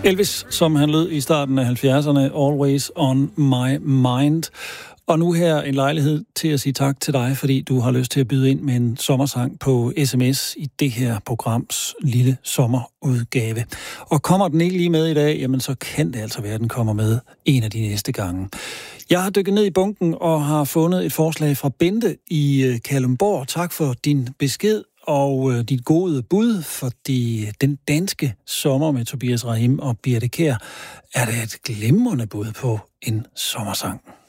Elvis, som han lød i starten af 70'erne, Always on my mind. Og nu her en lejlighed til at sige tak til dig, fordi du har lyst til at byde ind med en sommersang på sms i det her programs lille sommerudgave. Og kommer den ikke lige med i dag, jamen så kan det altså være, at den kommer med en af de næste gange. Jeg har dykket ned i bunken og har fundet et forslag fra Bente i Kalundborg. Tak for din besked og dit gode bud, fordi den danske sommer med Tobias Rahim og Birthe Kjær er det et glimrende bud på en sommersang.